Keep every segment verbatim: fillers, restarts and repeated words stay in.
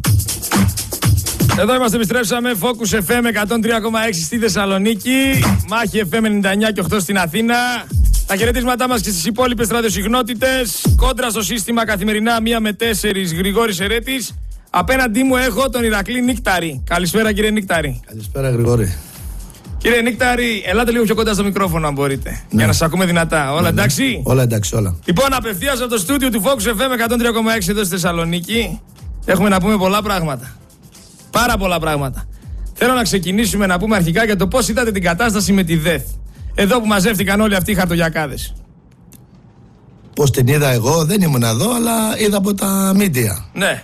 Εδώ είμαστε, επιστρέψαμε. Focus εφ εμ εκατόν τρία κόμμα έξι στη Θεσσαλονίκη. Μάχη εφ εμ ενενήντα εννιά και οκτώ στην Αθήνα. Τα χαιρετίσματά μας και στις υπόλοιπες ραδιοσυχνότητες. Κόντρα στο σύστημα καθημερινά μία με τέσσερις, Γρηγόρης Ερέτης. Απέναντί μου έχω τον Ηρακλή Νίκταρη. Καλησπέρα, κύριε Νίκταρη. Καλησπέρα, Γρηγόρη. Κύριε Νίκταρη, ελάτε λίγο πιο κοντά στο μικρόφωνο, αν μπορείτε. Ναι. Για να σας ακούμε δυνατά. Όλα ναι, εντάξει. Ναι. Όλα εντάξει, όλα. Λοιπόν, απευθείας από το στούντιο του Focus εφ εμ εκατόν τρία κόμμα έξι εδώ στη Θεσσαλονίκη. Έχουμε να πούμε πολλά πράγματα. Πάρα πολλά πράγματα. Θέλω να ξεκινήσουμε να πούμε αρχικά για το πώς είδατε την κατάσταση με τη ΔΕΘ. Εδώ που μαζεύτηκαν όλοι αυτοί οι χαρτογιακάδες. Πώς την είδα εγώ, δεν ήμουν εδώ, αλλά είδα από τα μίντια. Ναι.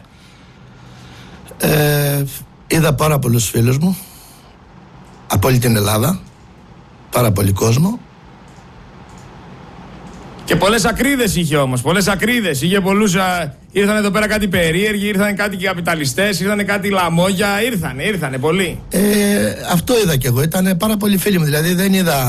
Ε, είδα πάρα πολλούς φίλους μου από όλη την Ελλάδα. Πάρα πολύ κόσμο. Και πολλές ακρίδες είχε όμως, πολλές ακρίδες. Είχε πολλούς, α, ήρθαν εδώ πέρα κάτι περίεργοι, ήρθαν κάτι καπιταλιστές, ήρθαν κάτι λαμόγια, ήρθανε, ήρθανε πολλοί. Ε, αυτό είδα κι εγώ, ήταν πάρα πολλοί φίλοι μου, δηλαδή δεν είδα,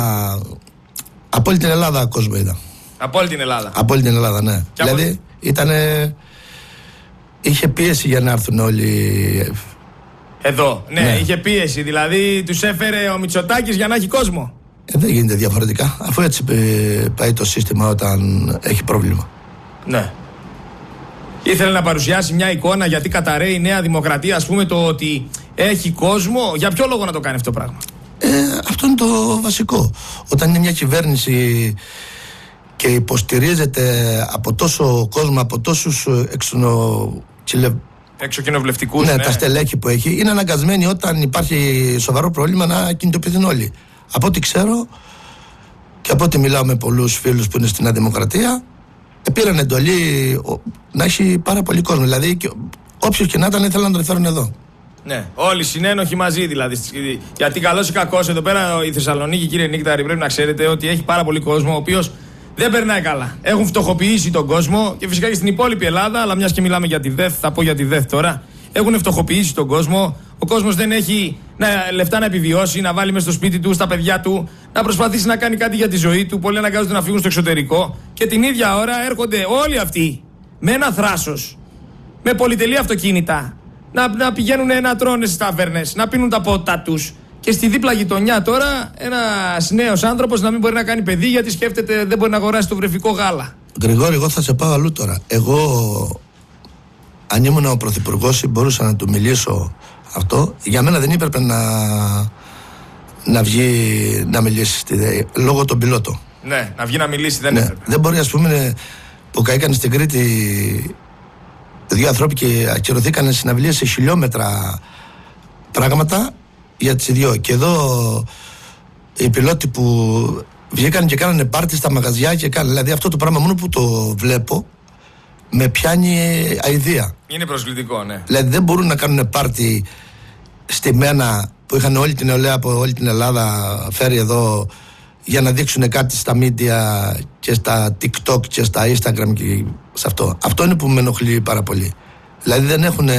από όλη την Ελλάδα κόσμο είδα. Από όλη την Ελλάδα. Από όλη την Ελλάδα, ναι. Και δηλαδή από... ήτανε, είχε πίεση για να έρθουν όλοι. Εδώ, ναι, ναι, είχε πίεση, δηλαδή τους έφερε ο Μητσοτάκης για να έχει κόσμο. Ε, δεν γίνεται διαφορετικά, αφού έτσι πάει το σύστημα όταν έχει πρόβλημα. Ναι. Ήθελε να παρουσιάσει μια εικόνα γιατί καταραίει η Νέα Δημοκρατία, ας πούμε, το ότι έχει κόσμο. Για ποιο λόγο να το κάνει αυτό το πράγμα? Ε, αυτό είναι το βασικό. Όταν είναι μια κυβέρνηση και υποστηρίζεται από τόσο κόσμο, από τόσους εξονο... εξοκοινοβουλευτικούς, ναι, ναι, τα στελέχη που έχει, είναι αναγκασμένοι όταν υπάρχει σοβαρό πρόβλημα να κινητοποιηθούν όλοι. Από ό,τι ξέρω και από ό,τι μιλάω με πολλούς φίλους που είναι στην Νέα Δημοκρατία, πήραν εντολή να έχει πάρα πολύ κόσμο. Δηλαδή, όποιος και να ήταν, ήθελαν να τον φέρουν εδώ. Ναι, όλοι συνένοχοι μαζί δηλαδή. Γιατί καλός ή κακός, εδώ πέρα η Θεσσαλονίκη, κύριε Νίκταρη, πρέπει να ξέρετε ότι έχει πάρα πολύ κόσμο, ο οποίος δεν περνάει καλά. Έχουν φτωχοποιήσει τον κόσμο και φυσικά και στην υπόλοιπη Ελλάδα, αλλά μιας και μιλάμε για τη ΔΕΘ, θα πω για τη ΔΕΘ τώρα. Έχουν φτωχοποιήσει τον κόσμο. Ο κόσμος δεν έχει να, λεφτά να επιβιώσει, να βάλει μέσα στο σπίτι του, στα παιδιά του, να προσπαθήσει να κάνει κάτι για τη ζωή του. Πολλοί αναγκάζονται να φύγουν στο εξωτερικό. Και την ίδια ώρα έρχονται όλοι αυτοί με ένα θράσος, με πολυτελή αυτοκίνητα, να, να πηγαίνουν να τρώνε στις ταβέρνες, να πίνουν τα ποτά τους. Και στη δίπλα γειτονιά τώρα ένας νέος άνθρωπος να μην μπορεί να κάνει παιδί γιατί σκέφτεται δεν μπορεί να αγοράσει το βρεφικό γάλα. Γρηγόρη, εγώ θα σε πάω αλλού τώρα. Εγώ, αν ήμουν ο πρωθυπουργός, μπορούσα να του μιλήσω αυτό. Για μένα δεν έπρεπε να, να βγει να μιλήσει στη, λόγω των πιλότων. Ναι, να βγει να μιλήσει δεν ναι, έπρεπε. Δεν μπορεί, ας πούμε, που καήκαν στην Κρήτη δύο άνθρωποι και ακυρωθήκαν συναυλίες σε χιλιόμετρα πράγματα για τις δυο. Και εδώ οι πιλότοι που βγήκαν και κάνανε πάρτι στα μαγαζιά και κάνανε. Δηλαδή αυτό το πράγμα μόνο που το βλέπω με πιάνει αηδία. Είναι προσβλητικό, ναι. Δηλαδή δεν μπορούν να κάνουν πάρτι στη Μένα που είχαν όλη την νεολαία από όλη την Ελλάδα φέρει εδώ για να δείξουν κάτι στα media και στα TikTok και στα Instagram και σε αυτό. Αυτό είναι που με ενοχλεί πάρα πολύ. Δηλαδή δεν έχουν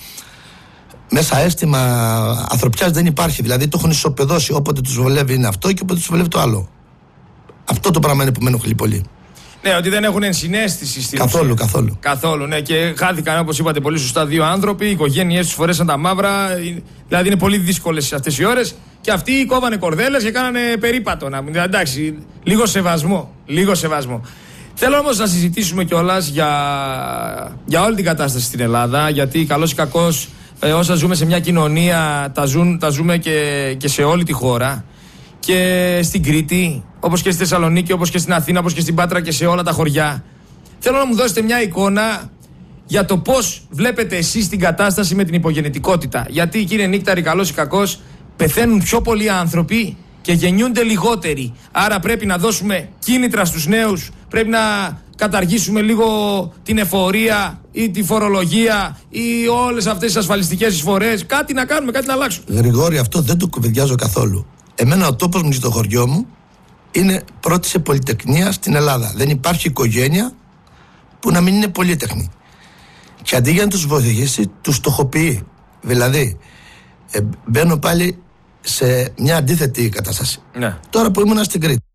μέσα αίσθημα ανθρωπιάς, δεν υπάρχει. Δηλαδή το έχουν ισοπεδώσει, όποτε τους βολεύει είναι αυτό και όποτε τους βολεύει το άλλο. Αυτό το πράγμα είναι που με ενοχλεί πολύ. Ναι, ότι δεν έχουν ενσυναίσθηση στην Καθόλου, ουσία. καθόλου. Καθόλου, ναι. Και χάθηκαν, όπως είπατε πολύ σωστά, δύο άνθρωποι. Οι οικογένειές τους φορέσαν τα μαύρα. Δηλαδή είναι πολύ δύσκολες αυτές οι ώρες. Και αυτοί κόβανε κορδέλες και κάνανε περίπατο. Να, εντάξει, λίγο σεβασμό. Λίγο σεβασμό. Θέλω όμως να συζητήσουμε κιόλας για, για όλη την κατάσταση στην Ελλάδα. Γιατί καλώς ή κακώς, ε, όσα ζούμε σε μια κοινωνία, τα, ζουν, τα ζούμε και, και σε όλη τη χώρα. Και στην Κρήτη, όπως και στη Θεσσαλονίκη, όπως και στην Αθήνα, όπως και στην Πάτρα και σε όλα τα χωριά. Θέλω να μου δώσετε μια εικόνα για το πώς βλέπετε εσείς την κατάσταση με την υπογεννητικότητα. Γιατί, κύριε Νίκταρη, καλώς ή κακώς, πεθαίνουν πιο πολλοί άνθρωποι και γεννιούνται λιγότεροι. Άρα πρέπει να δώσουμε κίνητρα στους νέους, πρέπει να καταργήσουμε λίγο την εφορία ή τη φορολογία ή όλες αυτές τις ασφαλιστικές εισφορές. Κάτι να κάνουμε, κάτι να αλλάξουμε. Γρηγόρη, αυτό δεν το κουβεντιάζω καθόλου. Εμένα ο τόπος μου και το χωριό μου είναι πρώτη σε πολυτεχνία στην Ελλάδα. Δεν υπάρχει οικογένεια που να μην είναι πολύτεχνη. Και αντί για να τους βοηθήσει, τους στοχοποιεί. Δηλαδή, ε, μπαίνω πάλι σε μια αντίθετη κατάσταση. Ναι. Τώρα που ήμουν στην Κρήτη,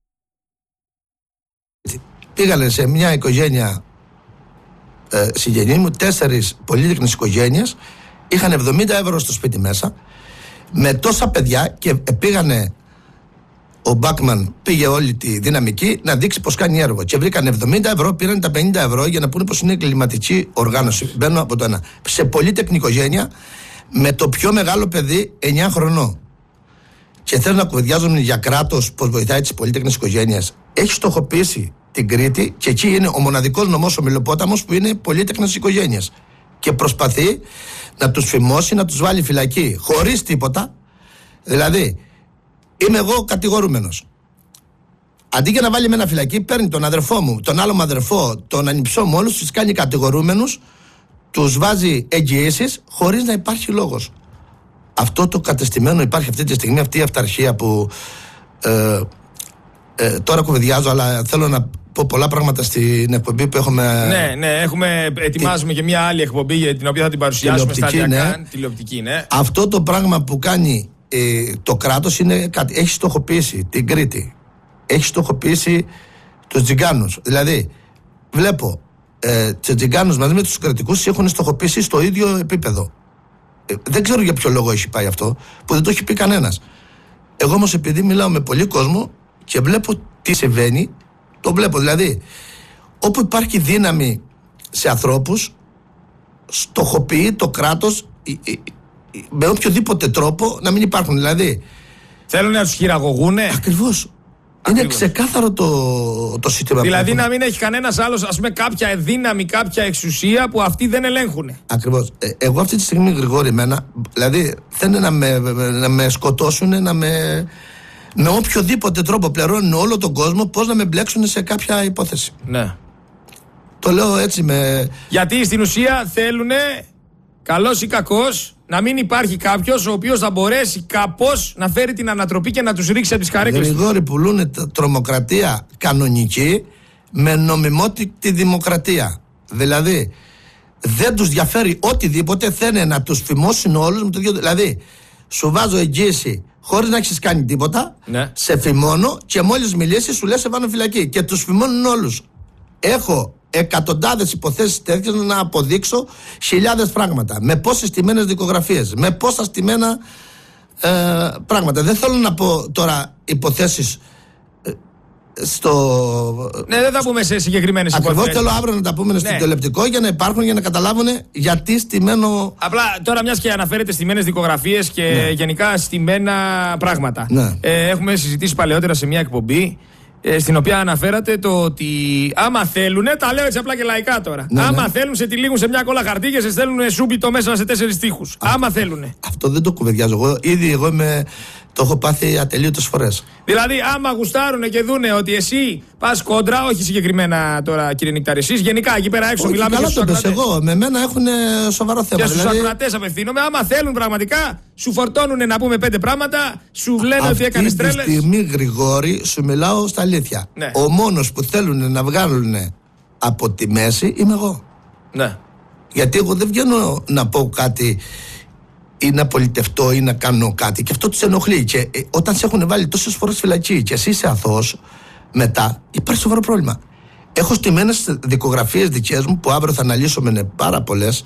πήγανε σε μια οικογένεια ε, συγγενή μου, τέσσερις πολύτεχνες οικογένειες, Είχαν εβδομήντα ευρώ στο σπίτι μέσα, με τόσα παιδιά και πήγανε. Ο Μπάκμαν πήγε όλη τη δυναμική να δείξει πως κάνει έργο. Και βρήκαν εβδομήντα ευρώ, πήραν τα πενήντα ευρώ για να πούνε πως είναι εγκληματική οργάνωση. Μπαίνω από το ένα. Σε πολύτεκνη οικογένεια, με το πιο μεγάλο παιδί εννιά χρονών. Και θέλω να κουβεντιάζομαι για κράτος, πως βοηθάει τις πολύτεκνες οικογένειες. Έχει στοχοποιήσει την Κρήτη και εκεί είναι ο μοναδικός νομός ο Μελοπόταμος που είναι πολύτεκνες οικογένειες. Και προσπαθεί να τους φημώσει, να τους βάλει φυλακή χωρίς τίποτα. Δηλαδή, είμαι εγώ κατηγορούμενος. Αντί για να βάλει με ένα φυλακή, παίρνει τον αδερφό μου, τον άλλο μου αδερφό, τον ανιψό μου, όλους τους κάνει κατηγορούμενους, τους βάζει εγγυήσεις χωρίς να υπάρχει λόγος. Αυτό το κατεστημένο υπάρχει αυτή τη στιγμή, αυτή η αυταρχία που ε, ε, τώρα κουβεντιάζω, αλλά θέλω να πω πολλά πράγματα στην εκπομπή που έχουμε. Ναι, ναι, έχουμε, ετοιμάζουμε τη... και μια άλλη εκπομπή για την οποία θα την παρουσιάσουμε σταδιακά. Ναι. Τηλεοπτική, ναι. Αυτό το πράγμα που κάνει ε, το κράτος είναι κάτι, έχει στοχοποιήσει την Κρήτη. Έχει στοχοποιήσει τους τζιγκάνους. Δηλαδή, βλέπω ε, τους τζιγκάνους μαζί με τους κρατικούς έχουν στοχοποιήσει στο ίδιο επίπεδο. Ε, δεν ξέρω για ποιο λόγο έχει πάει αυτό, που δεν το έχει πει κανένας. Εγώ όμως, επειδή μιλάω με πολύ κόσμο και βλέπω τι συμβαίνει, το βλέπω. Δηλαδή, όπου υπάρχει δύναμη σε ανθρώπους, στοχοποιεί το κράτος με οποιοδήποτε τρόπο να μην υπάρχουν. Δηλαδή, θέλουν να τους χειραγωγούνε. Ακριβώς. Είναι ξεκάθαρο το, το σύστημα. Δηλαδή να μην έχει κανένας άλλος, ας πούμε, κάποια δύναμη, κάποια εξουσία που αυτοί δεν ελέγχουν. Ακριβώς. Ε, εγώ αυτή τη στιγμή, Γρηγόρη, εμένα, δηλαδή θέλουν να με, να με σκοτώσουν, να με. Με οποιοδήποτε τρόπο πληρώνουν όλο τον κόσμο, πώς να με μπλέξουν σε κάποια υπόθεση. Ναι. Το λέω έτσι με. Γιατί στην ουσία θέλουν, καλός ή κακός, να μην υπάρχει κάποιος ο οποίος θα μπορέσει κάπως να φέρει την ανατροπή και να τους ρίξει από τις καρέκλες. Γρηγόρη, πουλούν τρομοκρατία κανονική με νομιμότητα δημοκρατία. Δηλαδή, δεν τους διαφέρει οτιδήποτε, θέλουν να τους φημώσουν όλους με το ίδιο. Δηλαδή, σου βάζω εγγύηση χωρίς να έχεις κάνει τίποτα, ναι. Σε φημώνω και μόλις μιλήσεις σου λες σε βάνω φυλακή και τους φημώνουν όλους. Έχω εκατοντάδες υποθέσεις τέτοιες να αποδείξω χιλιάδες πράγματα. Με πόσες στημένες δικογραφίες, με πόσα στημένα ε, πράγματα. Δεν θέλω να πω τώρα υποθέσεις ε, στο. Ναι, δεν θα πούμε σε συγκεκριμένες υποθέσεις. Ακριβώς, θέλω αύριο να τα πούμε, ναι, στο τηλεοπτικό για να υπάρχουν, για να καταλάβουν γιατί στημένο. Απλά τώρα, μιας και αναφέρετε στημένες δικογραφίες και ναι. γενικά στημένα πράγματα. Ναι. Ε, έχουμε συζητήσει παλαιότερα σε μια εκπομπή. Ε, στην οποία αναφέρατε το ότι άμα θέλουνε, τα λέω έτσι απλά και λαϊκά τώρα. Ναι, άμα ναι. θέλουν, σε τυλίγουν σε μια κόλλα χαρτί και σε στέλνουν σούμπιτο μέσα σε τέσσερις τοίχους. Άμα θέλουνε. Αυτό δεν το κουβεντιάζω εγώ. Ήδη εγώ είμαι, το έχω πάθει ατελείωτες φορές. Δηλαδή, άμα γουστάρουνε και δούνε ότι εσύ πας κόντρα, όχι συγκεκριμένα τώρα κύριε Νικτάρη, εσείς γενικά εκεί πέρα έξω όχι, μιλάμε καλά για τους ακροατές. Εγώ, με μένα έχουν σοβαρό θέμα. Και στους δηλαδή... ακροατές απευθύνομαι. Άμα θέλουν πραγματικά, σου φορτώνουνε να πούμε πέντε πράγματα, σου λένε ότι έκανες τρέλες. Αυτή τη στιγμή, Γρηγόρη, σου μιλάω στα αλήθεια. Ναι. Ο μόνος που θέλουν να βγάλουν από τη μέση είμαι εγώ. Ναι. Γιατί εγώ δεν βγαίνω να πω κάτι ή να πολιτευτώ ή να κάνω κάτι. Και αυτό τους ενοχλεί. Και ε, όταν σε έχουν βάλει τόσες φορές φυλακή και εσύ είσαι αθώος, μετά υπάρχει σοβαρό πρόβλημα. Έχω στημένες δικογραφίες δικές μου που αύριο θα αναλύσουμε, είναι πάρα πολλές.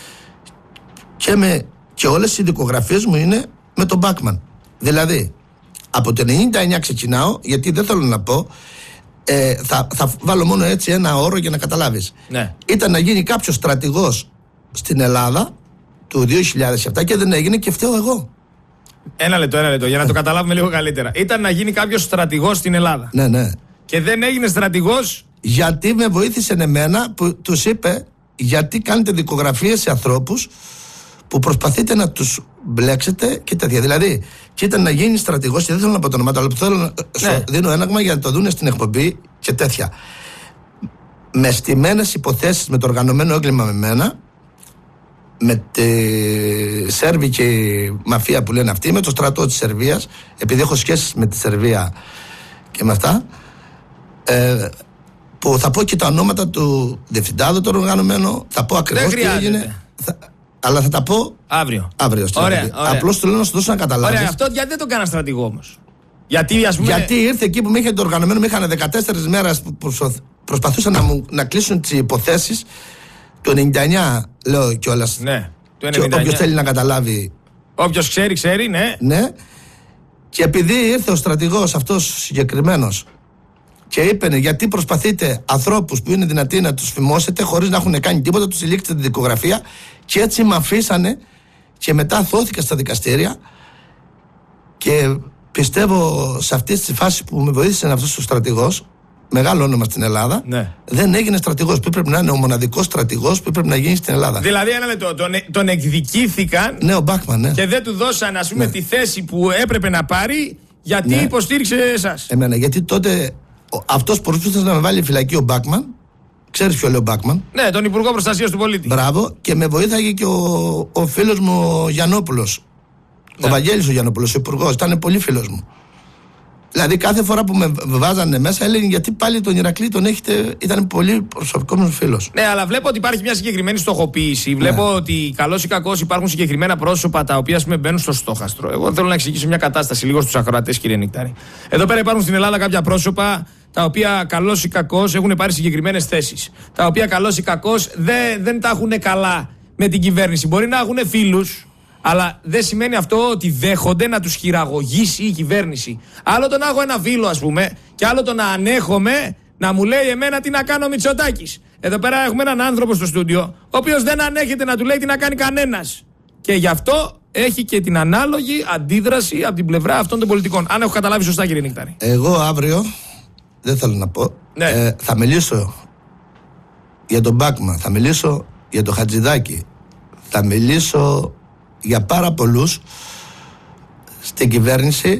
Και, με, και όλες οι δικογραφίες μου είναι με τον Μπάκμαν. Δηλαδή, από το ενενήντα εννιά ξεκινάω, γιατί δεν θέλω να πω. Ε, θα, θα βάλω μόνο έτσι ένα όρο για να καταλάβεις. Ναι. Ήταν να γίνει κάποιος στρατηγός στην Ελλάδα του δύο χιλιάδες επτά και δεν έγινε και φταίω εγώ. Ένα λεπτό, ένα λεπτό, για να το καταλάβουμε λίγο καλύτερα. Ήταν να γίνει κάποιος στρατηγός στην Ελλάδα. Ναι, ναι. Και δεν έγινε στρατηγός. Γιατί με βοήθησε εμένα που τους είπε, γιατί κάνετε δικογραφίες σε ανθρώπους που προσπαθείτε να τους μπλέξετε και τέτοια. Δηλαδή, και ήταν να γίνει στρατηγός, και δεν θέλω να πω το όνομά του, αλλά θέλω να ναι. δίνω έναγμα για να το δούνε στην εκπομπή και τέτοια. Με στημένες υποθέσεις με το οργανωμένο έγκλημα με μένα, με τη Σέρβικη μαφία που λένε αυτοί, με το στρατό της Σερβίας, επειδή έχω σχέσεις με τη Σερβία και με αυτά, ε, που θα πω και τα ονόματα του διευθυντάδου το οργανωμένο, θα πω ακριβώς τι έγινε. Θα, αλλά θα τα πω αύριο. Αύριο απλώς του λέω να σου δώσω να καταλάβεις. Ωραία, αυτό γιατί δεν το κάνα στρατηγό όμως? Γιατί, ας πούμε... γιατί ήρθε εκεί που με είχε το οργανωμένο, με είχαν δεκατέσσερις μέρες που προσπαθούσαν να, μου, να κλείσουν τις υποθέσεις. Το ενενήντα εννιά λέω κιόλας. Ναι. Το ενενήντα εννιά. Όποιος θέλει να καταλάβει. Όποιος ξέρει, ξέρει, ναι. Ναι. Και επειδή ήρθε ο στρατηγός αυτός συγκεκριμένος και είπε γιατί προσπαθείτε ανθρώπους που είναι δυνατοί να τους φημώσετε χωρίς να έχουν κάνει τίποτα, τους ελίξετε τη δικογραφία, και έτσι με αφήσανε και μετά θώθηκα στα δικαστήρια. Και πιστεύω σε αυτή τη φάση που με βοήθησε αυτός ο στρατηγός, μεγάλο όνομα στην Ελλάδα, ναι. δεν έγινε στρατηγός που έπρεπε να είναι ο μοναδικός στρατηγός που έπρεπε να γίνει στην Ελλάδα. Δηλαδή, ένα λεπτό, τον, τον εκδικήθηκαν, ναι, ο Μπάκμαν, ναι. και δεν του δώσαν, ας πούμε, ναι. τη θέση που έπρεπε να πάρει, γιατί ναι. υποστήριξε εσάς. Εμένα, γιατί τότε αυτός που προσπαθούσε να με βάλει φυλακή ο Μπάκμαν, ξέρεις ποιο λέει ο Μπάκμαν? Ναι, τον Υπουργό Προστασίας του Πολίτη. Μπράβο, και με βοήθαγε και ο, ο φίλος μου ο Γιαννόπουλος. Ναι. Ο Βαγγέλης ο Γιαννόπουλος, ο υπουργός, ήταν πολύ φίλος μου. Δηλαδή κάθε φορά που με βάζανε μέσα έλεγε γιατί πάλι τον Ηρακλή τον έχετε, ήταν πολύ προσωπικό μου φίλος. Ναι, αλλά βλέπω ότι υπάρχει μια συγκεκριμένη στοχοποίηση. Βλέπω ναι. ότι καλώς ή κακώς υπάρχουν συγκεκριμένα πρόσωπα τα οποία, ας πούμε, μπαίνουν στο στόχαστρο. Εγώ θέλω να εξηγήσω μια κατάσταση λίγο στους ακροατές, κύριε Νικτάρη. Εδώ πέρα υπάρχουν στην Ελλάδα κάποια πρόσωπα τα οποία καλώς ή κακώς έχουν πάρει συγκεκριμένες θέσεις. Τα οποία καλώς ή κακώς δεν, δεν τα έχουν καλά με την κυβέρνηση. Μπορεί να έχουν φίλους, αλλά δεν σημαίνει αυτό ότι δέχονται να τους χειραγωγήσει η κυβέρνηση. Άλλο το να έχω ένα φίλο, ας πούμε, και άλλο το να ανέχομαι να μου λέει εμένα τι να κάνω ο Μητσοτάκης. Εδώ πέρα έχουμε έναν άνθρωπο στο στούντιο, ο οποίος δεν ανέχεται να του λέει τι να κάνει κανένας. Και γι' αυτό έχει και την ανάλογη αντίδραση από την πλευρά αυτών των πολιτικών. Αν έχω καταλάβει σωστά, κύριε Νικτάρη. Εγώ αύριο, δεν θέλω να πω, ναι. ε, θα μιλήσω για τον Μπάκμαν, θα μιλήσω για τον Χατζηδάκη, θα μιλήσω για πάρα πολλούς στην κυβέρνηση,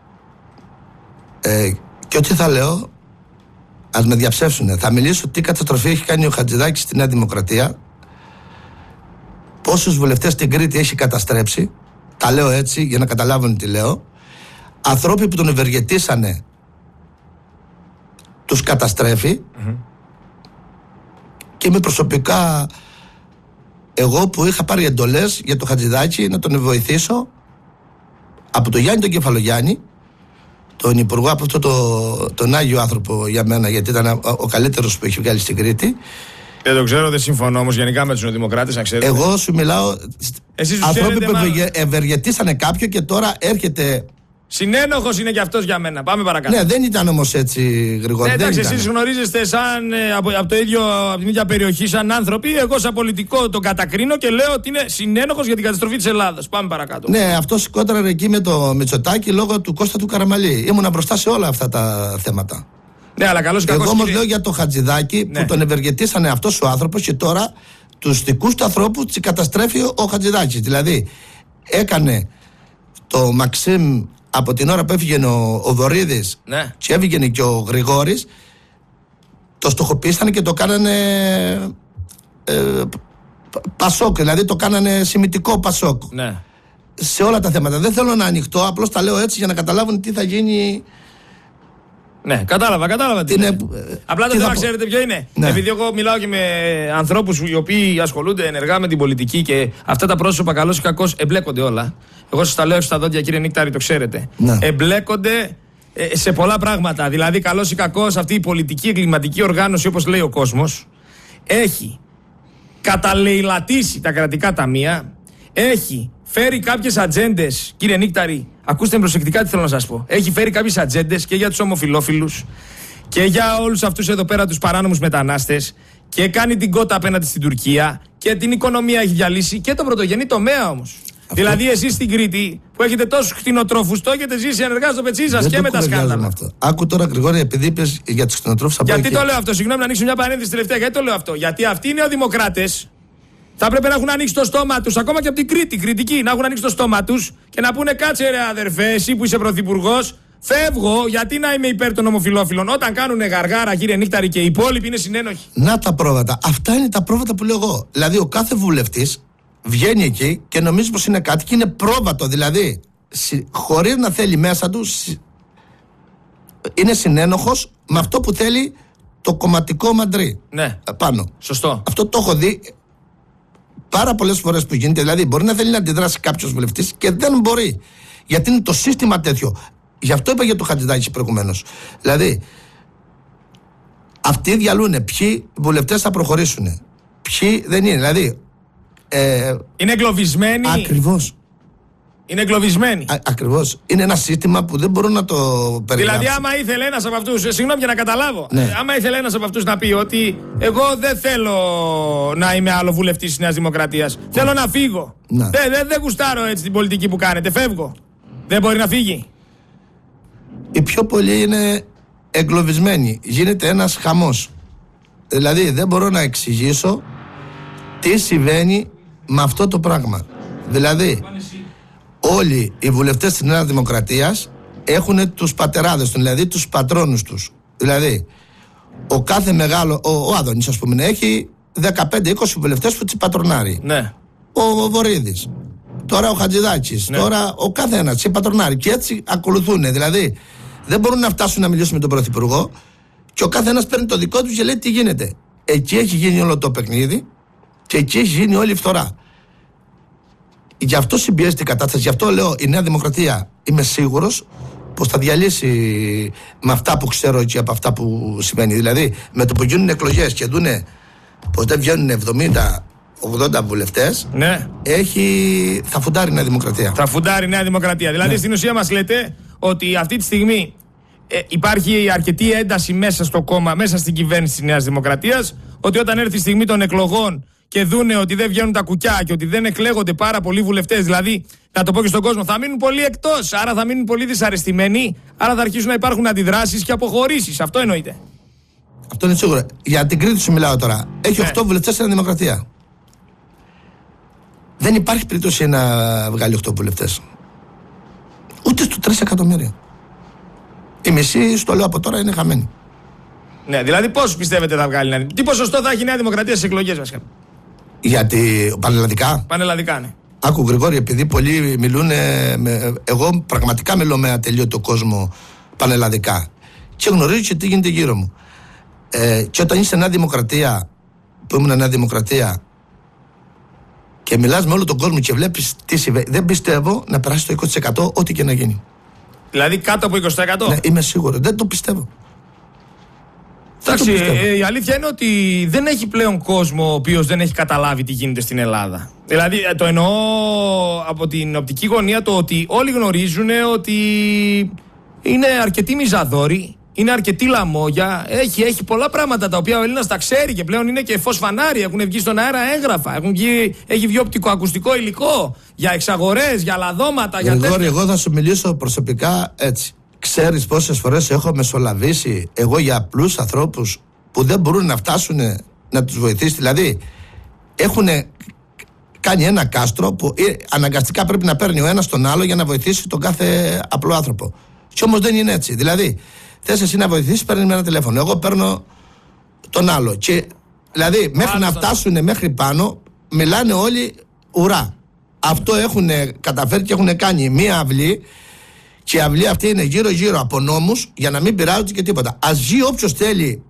ε, και ό,τι θα λέω ας με διαψεύσουν. Θα μιλήσω τι καταστροφή έχει κάνει ο Χατζηδάκης στη Νέα Δημοκρατία, πόσους βουλευτές στην Κρήτη έχει καταστρέψει. Τα λέω έτσι για να καταλάβουν τι λέω. Ανθρώποι που τον ευεργετήσανε τους καταστρέφει. Mm-hmm. Και είμαι προσωπικά εγώ που είχα πάρει εντολές για το Χατζηδάκη να τον βοηθήσω από τον Γιάννη τον Κεφαλογιάννη, τον υπουργό, από αυτό το, τον Άγιο άνθρωπο για μένα, γιατί ήταν ο, ο καλύτερος που έχει βγάλει στην Κρήτη. Δεν το ξέρω, δεν συμφωνώ όμως γενικά με τους νεοδημοκράτες, να ξέρετε. Εγώ σου μιλάω ανθρώποι που ευεργετήσανε κάποιον και τώρα έρχεται. Συνένοχος είναι και αυτός για μένα. Πάμε παρακάτω. Ναι, δεν ήταν όμως έτσι, Γρηγόρη. Ναι, εντάξει, εσείς γνωρίζεστε σαν, ε, από, από, το ίδιο, από την ίδια περιοχή σαν άνθρωποι. Εγώ σαν πολιτικό τον κατακρίνω και λέω ότι είναι συνένοχος για την καταστροφή της Ελλάδας. Πάμε παρακάτω. Ναι, αυτό σηκώταρε εκεί με το Μητσοτάκη λόγω του Κώστα του Καραμαλή. Ήμουνα μπροστά σε όλα αυτά τα θέματα. Ναι, αλλά καλώς ή κακώς. Εγώ όμως λέω για τον Χατζηδάκη, ναι, που τον ευεργετήσανε αυτός ο άνθρωπος και τώρα τους δικούς του ανθρώπους τις καταστρέφει ο Χατζηδάκης. Δηλαδή έκανε το Μαξίμ. Από την ώρα που έφυγε ο, ο Βορίδης, ναι, και έβγαινε και ο Γρηγόρης, το στοχοποίησανε και το κάνανε ε, πασόκ, δηλαδή το κάνανε σημιτικό πασόκ. Ναι. Σε όλα τα θέματα. Δεν θέλω να ανοιχτώ, απλώς τα λέω έτσι για να καταλάβουν τι θα γίνει. Ναι, κατάλαβα, κατάλαβα. Τι είναι, είναι. Απλά το θέμα, ξέρετε ποιο είναι. Ναι. Επειδή εγώ μιλάω και με ανθρώπους οι οποίοι ασχολούνται ενεργά με την πολιτική και αυτά τα πρόσωπα καλώς ή κακώς εμπλέκονται όλα. Εγώ σας τα λέω έξω στα δόντια, κύριε Νικτάρη, το ξέρετε. Ναι. Εμπλέκονται ε, σε πολλά πράγματα. Δηλαδή, καλώς ή κακώς αυτή η πολιτική εγκληματική οργάνωση, όπως λέει ο κόσμος, έχει καταλεηλατήσει τα κρατικά ταμεία, έχει φέρει κάποιες ατζέντες, κύριε Νικτάρη. Ακούστε με προσεκτικά τι θέλω να σας πω. Έχει φέρει κάποιες ατζέντες και για τους ομοφυλόφιλους και για όλους αυτούς εδώ πέρα τους παράνομους μετανάστες και κάνει την κότα απέναντι στην Τουρκία και την οικονομία έχει διαλύσει και τον πρωτογενή τομέα όμως. Αυτό... Δηλαδή εσείς στην Κρήτη που έχετε τόσους κτηνοτρόφους το έχετε ζήσει ενεργά στο πετσί σας και με τα σκάνδαλα. Άκου τώρα, Γρηγόρη, επειδή είπες για τους κτηνοτρόφους. Γιατί το λέω αυτό, συγγνώμη να ανοίξω μια παρένθεση τελευταία. Γιατί το λέω αυτό? Γιατί αυτοί οι νεοδημοκράτες θα πρέπει να έχουν ανοίξει το στόμα τους, ακόμα και από την Κρήτη, κριτική, να έχουν ανοίξει το στόμα τους και να πούνε κάτσε ρε αδερφέ, εσύ που είσαι πρωθυπουργός, φεύγω γιατί να είμαι υπέρ των ομοφυλόφιλων. Όταν κάνουν γαργάρα, κύριε Νίκταρη, και οι υπόλοιποι είναι συνένοχοι. Να τα πρόβατα. Αυτά είναι τα πρόβατα που λέω εγώ. Δηλαδή, ο κάθε βουλευτής βγαίνει εκεί και νομίζει πως είναι κάτι και είναι πρόβατο. Δηλαδή, χωρίς να θέλει μέσα του, είναι συνένοχος με αυτό που θέλει το κομματικό μαντρί. Ναι. Πάνω. Σωστό. Αυτό το έχω δει πάρα πολλές φορές που γίνεται. Δηλαδή, μπορεί να θέλει να αντιδράσει κάποιος βουλευτής και δεν μπορεί. Γιατί είναι το σύστημα τέτοιο. Γι' αυτό είπα για το Χατζηδάκη προηγουμένως. Δηλαδή, αυτοί διαλούν ποιοι βουλευτές θα προχωρήσουν, ποιοι δεν είναι. Δηλαδή, Ε, είναι εγκλωβισμένοι. Ακριβώς. Είναι εγκλωβισμένοι. Ακριβώς. Είναι ένα σύστημα που δεν μπορούν να το περιγράψουν. Δηλαδή, άμα ήθελε ένας από αυτούς, συγγνώμη για να καταλάβω, ναι. άμα ήθελε ένας από αυτούς να πει ότι εγώ δεν θέλω να είμαι άλλο βουλευτής της Νέας Δημοκρατίας, ναι. θέλω να φύγω. Ναι. Δεν δε, δε γουστάρω έτσι την πολιτική που κάνετε, φεύγω. Δεν μπορεί να φύγει. Οι πιο πολλοί είναι εγκλωβισμένοι. Γίνεται ένας χαμός. Δηλαδή, δεν μπορώ να εξηγήσω τι συμβαίνει με αυτό το πράγμα. Δηλαδή, όλοι οι βουλευτές της Νέας Δημοκρατίας έχουν τους πατεράδες τους, δηλαδή τους πατρόνους τους. Δηλαδή, ο κάθε μεγάλο, ο, ο Άδωνης, ας πούμε, έχει δεκαπέντε είκοσι βουλευτές που τις πατρονάρει. Ναι. Ο, ο Βορίδης, τώρα ο Χατζηδάκης, ναι. τώρα ο κάθε ένας τις πατρονάρει. Και έτσι ακολουθούν. Δηλαδή, δεν μπορούν να φτάσουν να μιλήσουν με τον Πρωθυπουργό και ο κάθε ένας παίρνει το δικό του και λέει τι γίνεται. Εκεί έχει γίνει όλο το παιχνίδι και εκεί έχει γίνει όλη η φθορά. Γι' αυτό συμπιέζεται η κατάσταση. Γι' αυτό λέω η Νέα Δημοκρατία είμαι σίγουρος πως θα διαλύσει με αυτά που ξέρω και από αυτά που σημαίνει. Δηλαδή με το που γίνουν εκλογές και δούνε πως δεν βγαίνουν εβδομήντα ογδόντα βουλευτές, ναι. έχει... θα φουντάρει η Νέα Δημοκρατία. Θα φουντάρει η Νέα Δημοκρατία. Δηλαδή ναι. στην ουσία μας λέτε ότι αυτή τη στιγμή ε, υπάρχει αρκετή ένταση μέσα στο κόμμα, μέσα στην κυβέρνηση της Νέας Δημοκρατίας, ότι όταν έρθει η στιγμή των εκλογών και δούνε ότι δεν βγαίνουν τα κουκιά και ότι δεν εκλέγονται πάρα πολλοί βουλευτές, δηλαδή, να το πω και στον κόσμο, θα μείνουν πολλοί εκτός, άρα θα μείνουν πολύ δυσαρεστημένοι, άρα θα αρχίσουν να υπάρχουν αντιδράσεις και αποχωρήσεις. Αυτό εννοείται. Αυτό είναι σίγουρο. Για την Κρήτη σου μιλάω τώρα. Έχει ναι. οκτώ βουλευτές στην Δημοκρατία. Δεν υπάρχει περίπτωση να βγάλει οκτώ βουλευτές. Ούτε στο τρία εκατομμύρια. Η μισή, στο λέω από τώρα, είναι χαμένη. Ναι, δηλαδή πώς πιστεύετε θα βγάλει, τι ποσοστό θα έχει η Νέα Δημοκρατία στις εκλογές βασικά? Γιατί πανελλαδικά. Πανελλαδικά, ναι. Άκου Γρηγόρη, επειδή πολλοί μιλούν, με, εγώ πραγματικά μιλώ με ατελείωτο κόσμο πανελλαδικά και γνωρίζω και τι γίνεται γύρω μου. Ε, και όταν είσαι Νέα Δημοκρατία, που ήμουν Νέα Δημοκρατία, και μιλάς με όλο τον κόσμο και βλέπεις τι συμβαίνει, δεν πιστεύω να περάσει το είκοσι τοις εκατό ό,τι και να γίνει. Δηλαδή κάτω από είκοσι τοις εκατό? Ναι, είμαι σίγουρο. Δεν το πιστεύω. Εντάξει, ε, η αλήθεια είναι ότι δεν έχει πλέον κόσμο ο οποίος δεν έχει καταλάβει τι γίνεται στην Ελλάδα. Δηλαδή, το εννοώ από την οπτική γωνία το ότι όλοι γνωρίζουν ότι είναι αρκετοί μιζαδόροι, είναι αρκετή λαμόγια, έχει, έχει πολλά πράγματα τα οποία ο Έλληνας τα ξέρει και πλέον είναι και φως φανάρι, έχουν βγει στον αέρα έγγραφα, έχουν βγει, έχει βγει οπτικοακουστικό υλικό για εξαγορές, για λαδώματα, για τέτοια. Γρηγόρη, εγώ θα σου μιλήσω προσωπικά έτσι. Ξέρεις πόσες φορές έχω μεσολαβήσει εγώ για απλούς ανθρώπους που δεν μπορούν να φτάσουν να τους βοηθήσει? Δηλαδή έχουν κάνει ένα κάστρο που αναγκαστικά πρέπει να παίρνει ο ένας τον άλλο για να βοηθήσει τον κάθε απλό άνθρωπο. Και όμως δεν είναι έτσι. Δηλαδή θες εσύ να βοηθήσεις, παίρνεις με ένα τηλέφωνο, εγώ παίρνω τον άλλο και δηλαδή μέχρι να φτάσουν μέχρι πάνω μιλάνε όλοι ουρά. Αυτό έχουν καταφέρει και έχουν κάνει μία αυλή. Και η αυλή αυτή είναι γύρω-γύρω από νόμους για να μην πειράζονται και τίποτα. Ας βγει όποιος θέλει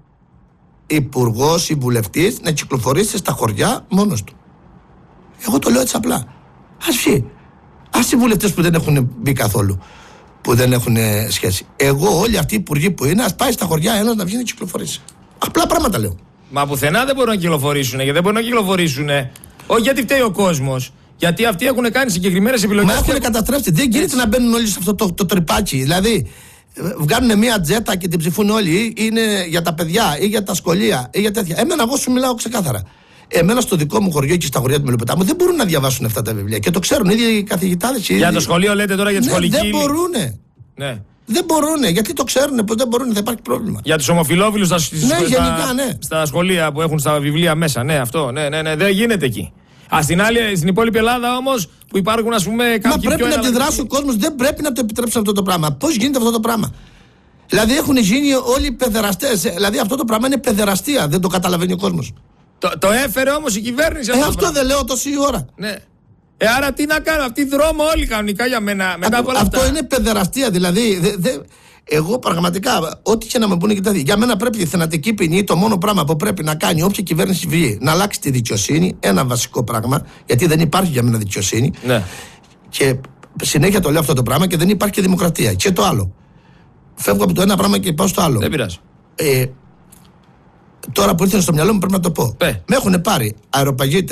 υπουργός ή βουλευτής να κυκλοφορήσει στα χωριά μόνος του. Εγώ το λέω έτσι απλά. Ας βγει. Ας οι βουλευτές που δεν έχουν μπει καθόλου, που δεν έχουν σχέση. Εγώ, όλοι αυτοί οι υπουργοί που είναι, ας πάει στα χωριά ένας να βγει να κυκλοφορήσει. Απλά πράγματα λέω. Μα πουθενά δεν μπορούν να κυκλοφορήσουν. Γιατί δεν μπορούν να κυκλοφορήσουν. Όχι γιατί φταίει ο κόσμος. Γιατί αυτοί έχουν κάνει συγκεκριμένες επιλογές. Μα έχουν καταστρέψει. Δεν γίνεται να μπαίνουν όλοι σε αυτό το, το τρυπάκι. Δηλαδή, βγάλουν μια τζέτα και την ψηφούν όλοι. Είναι για τα παιδιά ή για τα σχολεία ή για τέτοια. Εμένα, εγώ σου μιλάω ξεκάθαρα. Εμένα στο δικό μου χωριό και στα χωριά του Μελοπετάμου δεν μπορούν να διαβάσουν αυτά τα βιβλία. Και το ξέρουν οι ίδιοι οι καθηγητάδες. Για το σχολείο λέτε τώρα, για τη ναι, σχολική. Δεν μπορούνε. Ναι. Δεν μπορούνε. Γιατί το ξέρουν πως δεν μπορούν, θα υπάρχει πρόβλημα. Για τους ομοφυλόφιλους στα, ναι, στα, γενικά, ναι. στα σχολεία που έχουν στα βιβλία μέσα. Ναι, αυτό. Ναι, ναι, ναι, δεν γίνεται εκεί. Α, στην, άλλη, στην υπόλοιπη Ελλάδα όμως που υπάρχουν, ας πούμε, κάποιοι. Μα πρέπει να αντιδράσει ο κόσμος, δεν πρέπει να το επιτρέψει αυτό το πράγμα. Πώς γίνεται αυτό το πράγμα? Δηλαδή έχουν γίνει όλοι παιδεραστές. Δηλαδή αυτό το πράγμα είναι παιδεραστία. Δεν το καταλαβαίνει ο κόσμος. Το, το έφερε όμως η κυβέρνηση. Ε, αυτό, αυτό δεν λέω τόση ώρα. Ναι. Ε, άρα τι να κάνω, αυτοί δρόμο όλοι κανονικά για μένα. Μετά Α, από όλα αυτό αυτά. είναι παιδεραστία. Δηλαδή, δε, δε, εγώ πραγματικά, ό,τι και να με πούνε και τέτοια, για μένα πρέπει η θανατική ποινή, το μόνο πράγμα που πρέπει να κάνει όποια κυβέρνηση βγει, να αλλάξει τη δικαιοσύνη. Ένα βασικό πράγμα, γιατί δεν υπάρχει για μένα δικαιοσύνη. Ναι. Και συνέχεια το λέω αυτό το πράγμα και δεν υπάρχει και δημοκρατία. Και το άλλο. Φεύγω από το ένα πράγμα και πάω στο άλλο. Δεν πειράζει. Ε, τώρα που ήρθε στο μυαλό μου πρέπει να το πω. Πε. Με έχουν πάρει αεροπαγίτες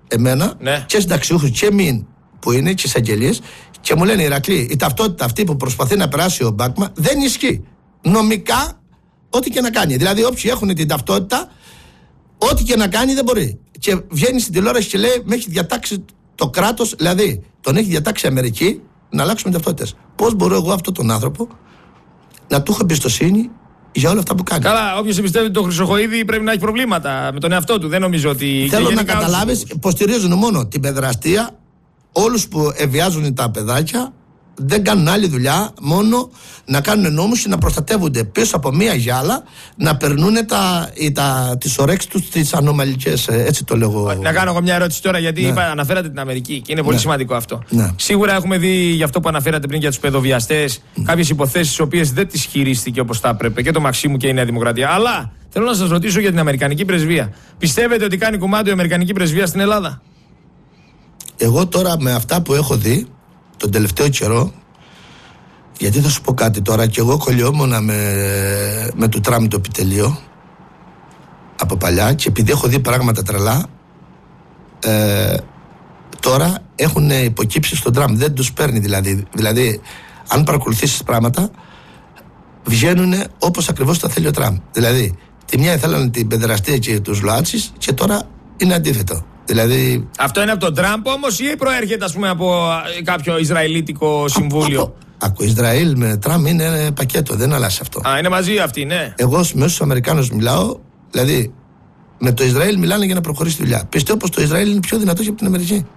εμένα ναι. και συνταξιούχους και μην που είναι και εισαγγελίες και μου λένε Ηρακλή, η ταυτότητα αυτή που προσπαθεί να περάσει ο Μπάκμα δεν ισχύει. Νομικά, ό,τι και να κάνει. Δηλαδή, όποιοι έχουν την ταυτότητα, ό,τι και να κάνει δεν μπορεί. Και βγαίνει στην τηλεόραση και λέει: με έχει διατάξει το κράτος, δηλαδή τον έχει διατάξει η Αμερική να αλλάξουμε ταυτότητες. Πώς μπορώ εγώ αυτόν τον άνθρωπο να του έχω εμπιστοσύνη για όλα αυτά που κάνει? Καλά, όποιος εμπιστεύεται τον Χρυσοχοΐδη πρέπει να έχει προβλήματα με τον εαυτό του. Δεν νομίζω ότι. Θέλω να καταλάβεις, υποστηρίζουν μόνο την παιδραστία, όλους που ευιάζουν τα παιδάκια. Δεν κάνουν άλλη δουλειά, μόνο να κάνουν νόμους και να προστατεύονται πίσω από μία γυάλα, να περνούν τα, τα, τις ορέξεις τους τις ανομαλικές, έτσι το λέγω. Να κάνω εγώ μια ερώτηση τώρα, γιατί ναι. είπα, αναφέρατε την Αμερική και είναι πολύ ναι. σημαντικό αυτό. Ναι. Σίγουρα έχουμε δει για αυτό που αναφέρατε πριν για τους παιδοβιαστές, mm. κάποιες υποθέσεις τις οποίες δεν τις χειρίστηκε όπως θα έπρεπε και το Μαξίμου και η Νέα Δημοκρατία. Αλλά θέλω να σας ρωτήσω για την Αμερικανική πρεσβεία. Πιστεύετε ότι κάνει κουμάντο η Αμερικανική πρεσβεία στην Ελλάδα? Εγώ τώρα με αυτά που έχω δει τον τελευταίο καιρό, γιατί θα σου πω κάτι τώρα, και εγώ κολλιόμουνα με, με του Τραμπ το επιτελείο από παλιά και επειδή έχω δει πράγματα τρελά, ε, τώρα έχουν υποκύψει στον Τραμπ, δεν τους παίρνει δηλαδή. Δηλαδή, αν παρακολουθήσεις πράγματα, βγαίνουν όπως ακριβώς τα θέλει ο Τραμπ. Δηλαδή, τη μια ήθελαν την παιδεραστία και τους ΛΟΑΤΣΙΣ και τώρα είναι αντίθετο. Δηλαδή... Αυτό είναι από τον Τραμπ όμως ή προέρχεται, ας πούμε, από κάποιο Ισραηλίτικο συμβούλιο? Από, από Ισραήλ με Τραμπ είναι πακέτο, δεν αλλάζει αυτό. Α, είναι μαζί αυτοί, ναι. Εγώ με όσους Αμερικάνους μιλάω, δηλαδή με το Ισραήλ μιλάνε για να προχωρήσει τη δουλειά. Πιστεύω πως το Ισραήλ είναι πιο δυνατό και από την Αμερική.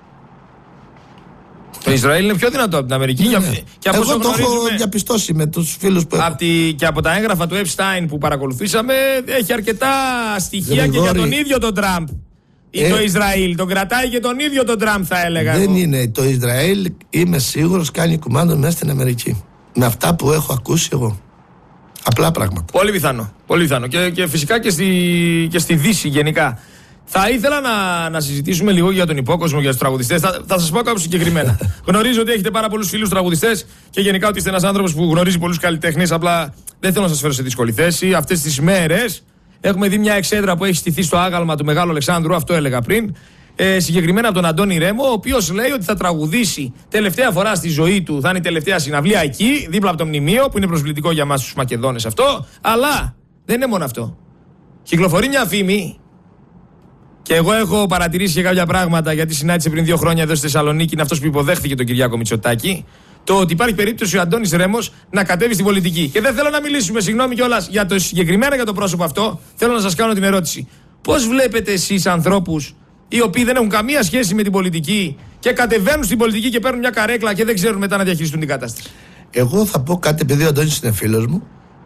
Το Ισραήλ είναι πιο δυνατό από την Αμερική. Ναι, και, ναι. και από εγώ το έχω διαπιστώσει με τους φίλους που έχω. Από τη, και από τα έγγραφα του Epstein που παρακολουθήσαμε, έχει αρκετά στοιχεία Γρηγόρη. Και για τον ίδιο τον Τραμπ. Ή ε, το Ισραήλ. Τον κρατάει και τον ίδιο τον Τραμπ, θα έλεγα. Δεν εγώ. είναι. Το Ισραήλ, είμαι σίγουρος, κάνει κουμάντο μέσα στην Αμερική. Με αυτά που έχω ακούσει εγώ. Απλά πράγματα. Πολύ πιθανό. Πολύ πιθανό. Και, και φυσικά και στη, και στη Δύση γενικά. Θα ήθελα να, να συζητήσουμε λίγο για τον υπόκοσμο, για τους τραγουδιστές. Θα, θα σας πω κάπου συγκεκριμένα. Γνωρίζω ότι έχετε πάρα πολλούς φίλους τραγουδιστές και γενικά ότι είστε ένας άνθρωπος που γνωρίζει πολλούς καλλιτέχνες. Απλά δεν θέλω να σας φέρω σε δύσκολη θέση. Αυτές τις μέρες έχουμε δει μια εξέδρα που έχει στηθεί στο άγαλμα του Μεγάλου Αλεξάνδρου, αυτό έλεγα πριν. Ε, συγκεκριμένα από τον Αντώνη Ρέμο, ο οποίος λέει ότι θα τραγουδήσει τελευταία φορά στη ζωή του, θα είναι η τελευταία συναυλία εκεί, δίπλα από το μνημείο, που είναι προσβλητικό για εμάς τους Μακεδόνες αυτό. Αλλά δεν είναι μόνο αυτό. Κυκλοφορεί μια φήμη. Και εγώ έχω παρατηρήσει και κάποια πράγματα, γιατί συνάντησε πριν δύο χρόνια εδώ στη Θεσσαλονίκη, είναι αυτός που υποδέχθηκε τον Κυριάκο Μητσοτάκη, το ότι υπάρχει περίπτωση ο Αντώνης Ρέμος να κατέβει στην πολιτική. Και δεν θέλω να μιλήσουμε, συγγνώμη κιόλας, για το συγκεκριμένα για το πρόσωπο αυτό. Θέλω να σας κάνω την ερώτηση. Πώς βλέπετε εσείς ανθρώπους οι οποίοι δεν έχουν καμία σχέση με την πολιτική και κατεβαίνουν στην πολιτική και παίρνουν μια καρέκλα και δεν ξέρουν μετά να διαχειριστούν την κατάσταση? Εγώ θα πω κάτι, επειδή ο Αντώνης είναι φίλος μου.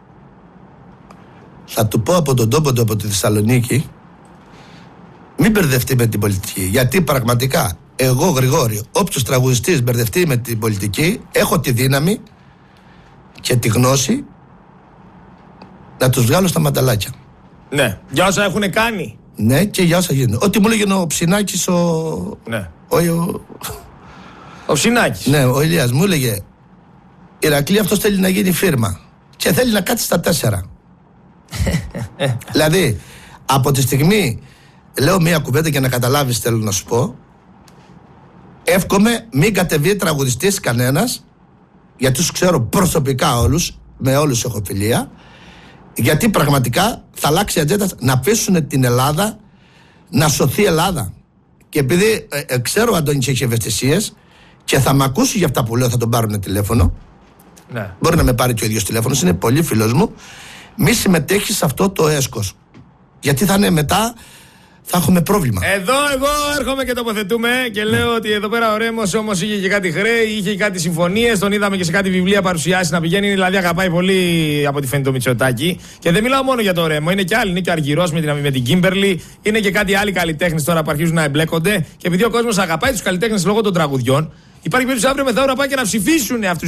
Θα του πω από τον τόπο του, από τη Θεσσαλονίκη. Μην μπερδευτεί με την πολιτική. Γιατί πραγματικά εγώ, Γρηγόρη, όποιος τραγουδιστής μπερδευτεί με την πολιτική, έχω τη δύναμη και τη γνώση να τους βγάλω στα μανταλάκια. Ναι, για όσα έχουν κάνει. Ναι, και για όσα γίνουν. Ό,τι μου λέγει ο Ψινάκης, ο. Ναι. Ο, ο... ο Ψινάκης. Ναι, ο Ηλίας μου έλεγε: Ηρακλή, αυτός θέλει να γίνει φίρμα. Και θέλει να κάτσει στα τέσσερα. Δηλαδή, από τη στιγμή. Λέω μία κουβέντα για να καταλάβεις, θέλω να σου πω. Εύχομαι μην κατεβεί τραγουδιστής κανένας, γιατί τους ξέρω προσωπικά όλους, με όλους έχω φιλία, γιατί πραγματικά θα αλλάξει η ατζέντα, να αφήσουν την Ελλάδα να σωθεί η Ελλάδα. Και επειδή ε, ε, ξέρω ο Αντώνης έχει ευαισθησίες και θα με ακούσει για αυτά που λέω, θα τον πάρουν τηλέφωνο. Ναι. Μπορεί να με πάρει και ο ίδιος τηλέφωνο, είναι πολύ φίλος μου. Μη συμμετέχει σε αυτό το έσκος. Γιατί θα είναι μετά. Θα έχουμε πρόβλημα. Εδώ εγώ έρχομαι και τοποθετούμε και λέω ότι εδώ πέρα ο Ρέμος όμως είχε και κάτι χρέη, είχε και κάτι συμφωνίες. Τον είδαμε και σε κάτι βιβλία παρουσιάσει να πηγαίνει. Δηλαδή αγαπάει πολύ από ό,τι φαίνεται το Μητσοτάκη. Και δεν μιλάω μόνο για το Ρέμο, είναι και άλλοι. Είναι και ο Αργυρός με την, με την Κίμπερλι. Είναι και κάτι άλλοι καλλιτέχνες τώρα που αρχίζουν να εμπλέκονται. Και επειδή ο κόσμος αγαπάει τους καλλιτέχνες λόγω των τραγουδιών, υπάρχει περίπτωση αύριο μεθαύριο να πάει και να ψηφίσουν αυτούς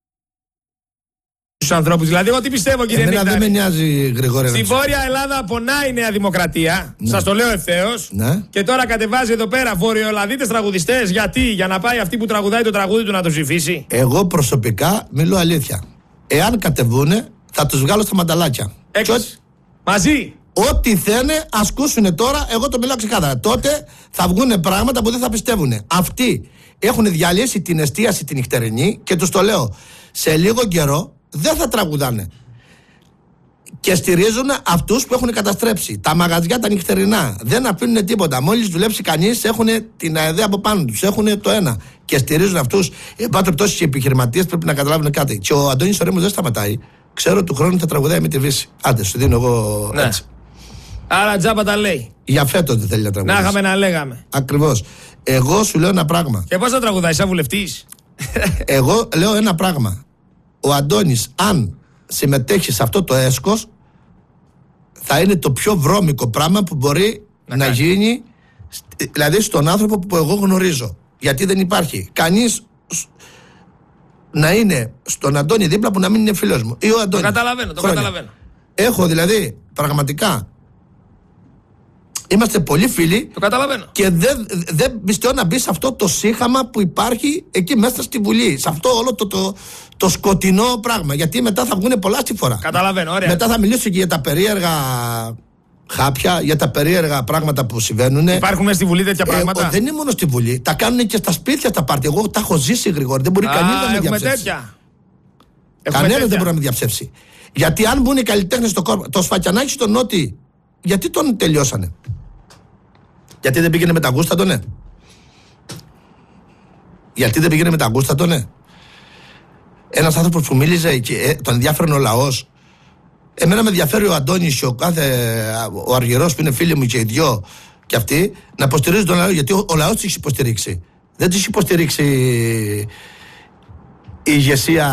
τους ανθρώπους. Δηλαδή, εγώ τι πιστεύω, κύριε Νίκτα. Δεν με νοιάζει, Γρηγόρη. Στη Βόρεια Ελλάδα πονάει η Νέα Δημοκρατία. Ναι. Σας το λέω ευθέως. Ναι. Και τώρα κατεβάζει εδώ πέρα Βορειοελλαδίτες τραγουδιστές. Γιατί? Για να πάει αυτή που τραγουδάει το τραγούδι του να το ψηφίσει. Εγώ προσωπικά μιλώ αλήθεια. Εάν κατεβούνε, θα τους βγάλω στα μανταλάκια. Έξι. Μαζί. Ό,τι θένε, ασκούσουνε τώρα, εγώ το μιλάω ξεκάθαρα. Τότε θα βγουν πράγματα που δεν θα πιστεύουν. Αυτοί έχουν διαλύσει την εστίαση την νυχτερινή και τους το λέω, σε λίγο καιρό δεν θα τραγουδάνε. Και στηρίζουν αυτούς που έχουν καταστρέψει. Τα μαγαζιά τα νυχτερινά δεν αφήνουν τίποτα. Μόλις δουλέψει κανείς, έχουν την ΑΕΔ από πάνω τους. Έχουν το ένα. Και στηρίζουν αυτούς. Εν πάση περιπτώσει, οι επιχειρηματίες πρέπει να καταλάβουν κάτι. Και ο Αντώνης ο Ρέμος δεν σταματάει. Ξέρω του χρόνου θα τραγουδάει με τη Βύση. Άντε, σου δίνω εγώ ναι. έτσι. Άρα τζάμπα τα λέει. Για φέτος δεν θέλει να τραγουδάει. Να είχαμε να λέγαμε. Ακριβώς. Εγώ σου λέω ένα πράγμα. Και πώς θα τραγουδάει, σαν βουλευτής? Εγώ λέω ένα πράγμα. Ο Αντώνης, αν συμμετέχει σε αυτό το έσκος, θα είναι το πιο βρώμικο πράγμα που μπορεί να, να γίνει, δηλαδή στον άνθρωπο που εγώ γνωρίζω. Γιατί δεν υπάρχει κανείς να είναι στον Αντώνη δίπλα που να μην είναι φίλος μου. Ή ο Αντώνης. Το καταλαβαίνω, το χρόνια. καταλαβαίνω. Έχω δηλαδή πραγματικά. Είμαστε πολύ φίλοι. Το καταλαβαίνω. Και δεν, δεν πιστεύω να μπει σε αυτό το σύγχαμα που υπάρχει εκεί μέσα στη Βουλή. Σε αυτό όλο το, το, το σκοτεινό πράγμα. Γιατί μετά θα βγουν πολλά στη φορά. Καταλαβαίνω, ωραία. Μετά θα μιλήσω και για τα περίεργα χάπια, για τα περίεργα πράγματα που συμβαίνουν. Υπάρχουν μέσα στη Βουλή τέτοια πράγματα. Ε, δεν είναι μόνο στη Βουλή. Τα κάνουν και στα σπίτια τα πάρτι. Εγώ τα έχω ζήσει, Γρηγόρη. Δεν μπορεί κανείς να με διαψεύσει. Κανένα δεν μπορεί να με διαψεύσει. Γιατί αν μπουν οι καλλιτέχνες στο κόρπο, το Σφακιανάκη στον Νότι, γιατί τον τελειώσανε? Γιατί δεν πήγαινε με τα γούστα τον, ναι. Γιατί δεν πήγαινε με τα γούστα τον, ναι. Ένας άνθρωπος που μίλησε και ε, τον ενδιαφέρον ο λαός. Εμένα με ενδιαφέρει ο Αντώνης και ο κάθε ο Αργυρός που είναι φίλοι μου και οι δυο και αυτοί να υποστηρίζουν τον λαό, γιατί ο, ο λαός τους έχει υποστηρίξει. Δεν τους έχει υποστηρίξει η ηγεσία,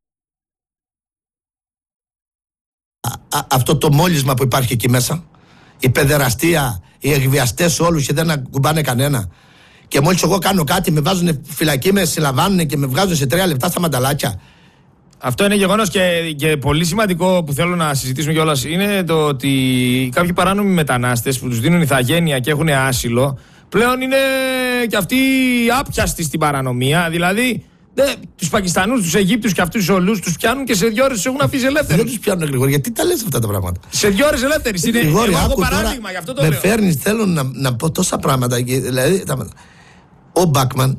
α, α, αυτό το μόλισμα που υπάρχει εκεί μέσα, η παιδεραστία, οι εκβιαστές όλους και δεν ακουμπάνε κανένα. Και μόλις εγώ κάνω κάτι με βάζουν φυλακή, με συλλαμβάνουν και με βγάζουν σε τρία λεπτά στα μανταλάκια. Αυτό είναι γεγονός και, και πολύ σημαντικό που θέλω να συζητήσουμε κιόλας είναι το ότι κάποιοι παράνομοι μετανάστες που τους δίνουν ηθαγένεια και έχουν άσυλο πλέον είναι και αυτοί άπιαστοι στην παρανομία. Δηλαδή δε, τους Πακιστανούς, τους Αιγύπτους και αυτούς όλους τους πιάνουν και σε δύο ώρες τους έχουν αφήσει ελεύθερους. Δεν τους πιάνουν, Γρηγόρη, γιατί τα λες αυτά τα πράγματα? Σε δύο ώρες ελεύθεροι. Είναι Γρηγόρη, εγώ άκου παράδειγμα, τώρα, γι' αυτό το με λέω. φέρνεις, θέλω να, να πω τόσα πράγματα. Δηλαδή, τα, ο Μπάκμαν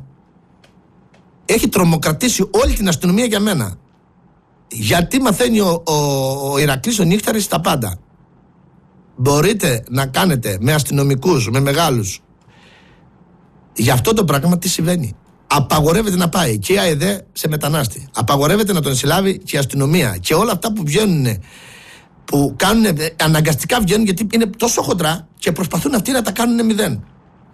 έχει τρομοκρατήσει όλη την αστυνομία για μένα. Γιατί μαθαίνει ο, ο, ο Ηρακλής ο Νύχταρης τα πάντα. Μπορείτε να κάνετε με αστυνομικούς, με μεγάλους. Γι' αυτό το πράγμα τι συμβαίνει? Απαγορεύεται να πάει και η ΑΕΔ σε μετανάστη. Απαγορεύεται να τον συλλάβει και η αστυνομία. Και όλα αυτά που βγαίνουν, που κάνουν, αναγκαστικά βγαίνουν γιατί είναι τόσο χοντρά και προσπαθούν αυτοί να τα κάνουν μηδέν.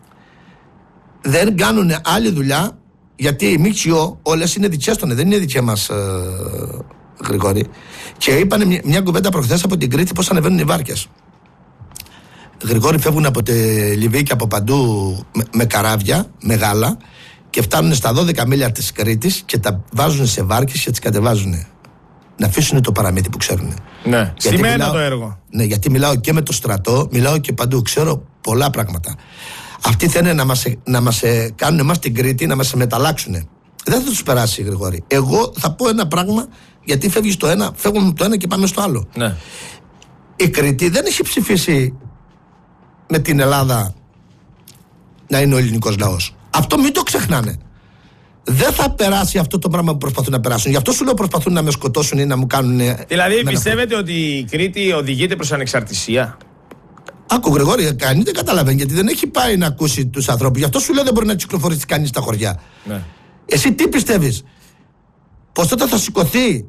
Δεν κάνουν άλλη δουλειά γιατί οι ΜΚΟ όλες είναι δικές των, δεν είναι δικές μας, ε, Γρηγόρη. Και είπανε μια, μια κουβέντα προχθές από την Κρήτη πώς ανεβαίνουν οι βάρκες. Γρηγόρη, φεύγουν από τη Λιβύη και από παντού με, με καράβια μεγάλα και φτάνουν στα δώδεκα μίλια της Κρήτης και τα βάζουν σε βάρκες και τις κατεβάζουν. Να αφήσουν το παραμύθι που ξέρουν. Ναι, στημένο το έργο. Ναι, γιατί μιλάω και με το στρατό, μιλάω και παντού. Ξέρω πολλά πράγματα. Αυτοί θέλουν να μας, να μας κάνουν εμάς την Κρήτη, να μας μεταλλάξουν. Δεν θα τους περάσει, Γρηγόρη. Εγώ θα πω ένα πράγμα, γιατί φεύγει στο ένα, φεύγουμε το ένα και πάμε στο άλλο. Ναι. Η Κρήτη δεν έχει ψηφίσει με την Ελλάδα να είναι ο ελληνικός λαός. Αυτό μην το ξεχνάνε. Δεν θα περάσει αυτό το πράγμα που προσπαθούν να περάσουν. Γι' αυτό σου λέω προσπαθούν να με σκοτώσουν ή να μου κάνουν. Δηλαδή, πιστεύετε ότι η Κρήτη οδηγείται προς ανεξαρτησία? Άκου, Γρηγόρη, κανείς δεν καταλαβαίνει γιατί δεν έχει πάει να ακούσει τους ανθρώπους. Γι' αυτό σου λέω δεν μπορεί να κυκλοφορήσει κανείς στα χωριά. Ναι. Εσύ τι πιστεύεις? Πως τότε θα σηκωθεί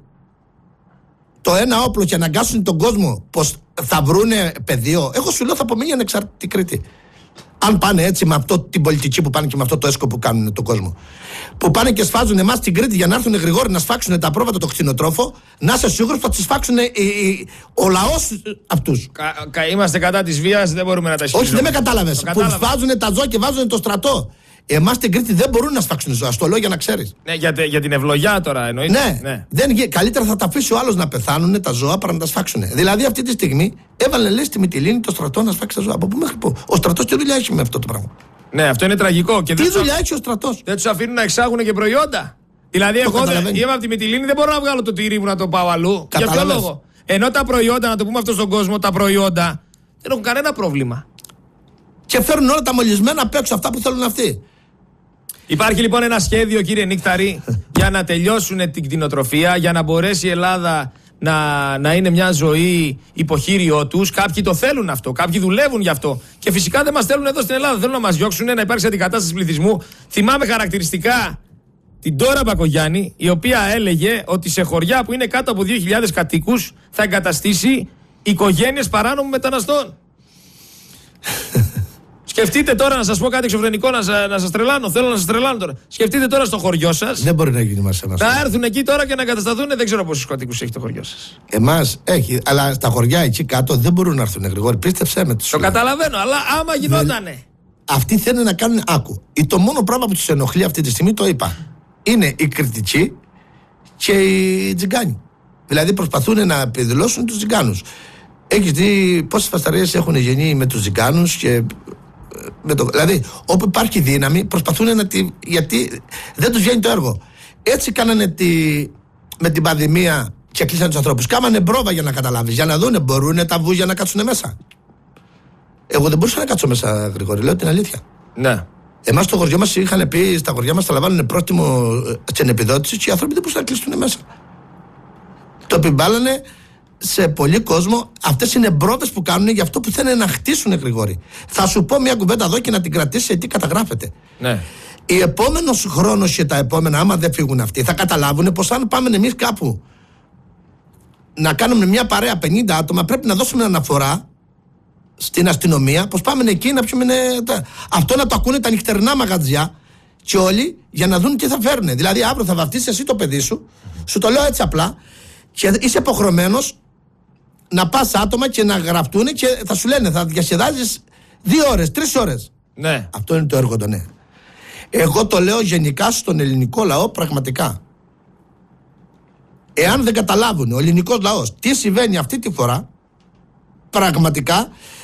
το ένα όπλο και αναγκάσουν τον κόσμο πως θα βρούνε πεδίο? Εγώ σου λέω θα απομείνει ανεξάρτητη Κρήτη. Αν πάνε έτσι με αυτό την πολιτική που πάνε και με αυτό το έσκο που κάνουν τον κόσμο. Που πάνε και σφάζουν εμάς στην Κρήτη για να έρθουν Γρηγόρη να σφάξουν τα πρόβατα το κτηνοτρόφο, να είσαι σίγουρος ότι θα τις σφάξουν οι, οι, ο λαός αυτούς. Κα, κα, είμαστε κατά της βίας, δεν μπορούμε να τα ισχυρίζουμε. Όχι, δεν με κατάλαβες. Που σφάζουν τα ζώα και βάζουν το στρατό. Εμάς στην Κρήτη δεν μπορούν να σφάξουν ζώα. Στο λέω για να ξέρεις. Ναι, για, για την ευλογιά τώρα εννοείται. Ναι, ναι. Δεν, καλύτερα θα τα αφήσει ο άλλος να πεθάνουν τα ζώα παρά να τα σφάξουν. Δηλαδή αυτή τη στιγμή έβαλε λες στη Μυτιλήνη το στρατό να σφάξει τα ζώα. Από πού μέχρι πού? Ο στρατός τι δουλειά έχει με αυτό το πράγμα? Ναι, αυτό είναι τραγικό. Και τι δεν δουλειά έχει ο στρατός? Δεν τους αφήνουν να εξάγουν και προϊόντα. Δηλαδή, το εγώ δεν είμαι από τη Μυτιλήνη, δεν μπορώ να βγάλω το τυρί μου να το πάω αλλού. Για ποιο λόγο? Ενώ τα προϊόντα, να το πούμε αυτό στον κόσμο, τα προϊόντα δεν έχουν κανένα πρόβλημα. Και φέρνουν όλα τα μολυσμένα απ' έξω, αυτά που θέλουν αυτοί. Υπάρχει λοιπόν ένα σχέδιο, κύριε Νίκταρη, για να τελειώσουν την κτηνοτροφία, για να μπορέσει η Ελλάδα να, να είναι μια ζωή υποχείριό τους. Κάποιοι το θέλουν αυτό, κάποιοι δουλεύουν γι' αυτό. Και φυσικά δεν μας θέλουν εδώ στην Ελλάδα. Θέλουν να μας διώξουν, να υπάρξει αντικατάσταση πληθυσμού. Θυμάμαι χαρακτηριστικά την Ντόρα Μπακογιάννη, η οποία έλεγε ότι σε χωριά που είναι κάτω από δύο χιλιάδες κατοίκους θα εγκαταστήσει οικογένειες παράνομων μεταναστών. Σκεφτείτε τώρα, να σας πω κάτι εξωφρενικό, να, να σας τρελάνω. Θέλω να σας τρελάνω τώρα. Σκεφτείτε τώρα στο χωριό σας. Δεν μπορεί να γίνει μας εμάς. Να έρθουν εκεί τώρα και να εγκατασταθούν. Δεν ξέρω πόσους κατοίκους έχει το χωριό σας. Εμάς έχει, αλλά στα χωριά εκεί κάτω δεν μπορούν να έρθουν, Γρηγόρη. Πίστεψέ με τους. Το καταλαβαίνω, αλλά άμα γινότανε. Αυτοί θέλουν να κάνουν άκου. Το μόνο πράγμα που τους ενοχλεί αυτή τη στιγμή, το είπα, είναι η κριτική και οι τζιγκάνοι. Δηλαδή προσπαθούν να επιδηλώσουν τους τζιγκάνους. Έχεις δει πόσες φασταρίες έχουν γεννεί με τους τζιγκάνους και. Με το, δηλαδή, όπου υπάρχει δύναμη, προσπαθούν να τη. Γιατί δεν τους βγαίνει το έργο. Έτσι κάνανε τη, με την πανδημία και κλείσανε τους ανθρώπους. Κάμανε μπρόβα για να καταλάβεις. Για να δούνε, μπορούν τα βούζια να κάτσουν μέσα. Εγώ δεν μπορούσα να κάτσω μέσα, Γρηγόρη, λέω την αλήθεια. Ναι. Εμάς στο χωριό μας είχαν πει, στα χωριά μας θα λαμβάνουν πρόστιμο στην επιδότηση και οι άνθρωποι δεν μπορούσαν να κλείσουν μέσα. Το επιβάλλανε σε πολύ κόσμο. Αυτές είναι μπρόβες που κάνουν για αυτό που θέλουν να χτίσουν, Γρηγόρη. Θα σου πω μια κουβέντα εδώ και να την κρατήσει γιατί καταγράφεται. Ναι. Οι επόμενος χρόνος και τα επόμενα, άμα δεν φύγουν αυτοί, θα καταλάβουν πως αν πάμε εμείς κάπου να κάνουμε μια παρέα πενήντα άτομα, πρέπει να δώσουμε αναφορά στην αστυνομία πως πάμε εκεί να πιούμε. Αυτό να το ακούνε τα νυχτερινά μαγαζιά και όλοι για να δουν τι θα φέρουν. Δηλαδή, αύριο θα βαφτίσεις εσύ το παιδί σου, σου το λέω έτσι απλά, και είσαι υποχρεωμένος να πας άτομα και να γραφτούν και θα σου λένε, θα διασκεδάζεις δύο ώρες, τρεις ώρες. Ναι. Αυτό είναι το έργο το ναι. Εγώ το λέω γενικά στον ελληνικό λαό πραγματικά. Εάν δεν καταλάβουν ο ελληνικός λαός τι συμβαίνει αυτή τη φορά, πραγματικά